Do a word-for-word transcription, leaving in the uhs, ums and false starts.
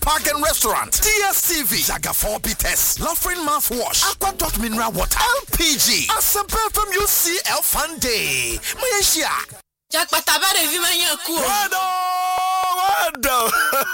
Park and Restaurant, D S T V, Jaga four Peters, Laughing Mouthwash, Aqua Dot Mineral Water, L P G, Asempe from U C L Fun Day. Malaysia. Jack Patabare Vimanya Cool. Wado! Wado!